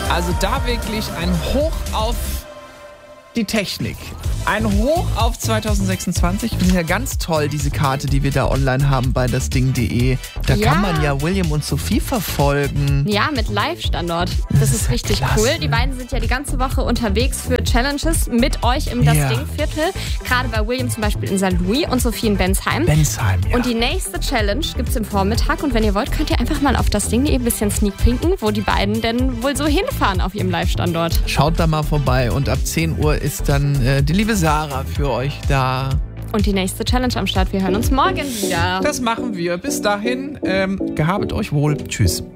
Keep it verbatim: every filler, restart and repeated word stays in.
Also da wirklich ein Hoch auf die Technik. Ein Hoch auf zwanzig sechsundzwanzig. Ich finde ja ganz toll, diese Karte, die wir da online haben bei dasding punkt de. Da Ja. kann man ja William und Sophie verfolgen. Ja, mit Live-Standort. Das ist richtig klasse. cool. Die beiden sind ja die ganze Woche unterwegs für Challenges mit euch im Das Ja. Ding-Viertel. Gerade bei William zum Beispiel in Sankt Louis und Sophie in Bensheim. Bensheim, ja. Und die nächste Challenge gibt es im Vormittag. Und wenn ihr wollt, könnt ihr einfach mal auf das Ding punkt de ein bisschen sneak pinken, wo die beiden denn wohl so hinfahren auf ihrem Live-Standort. Schaut da mal vorbei und ab zehn Uhr ist dann äh, die liebe Sarah für euch da. Und die nächste Challenge am Start. Wir hören uns morgen wieder. Das machen wir. Bis dahin, ähm, gehabet euch wohl. Tschüss.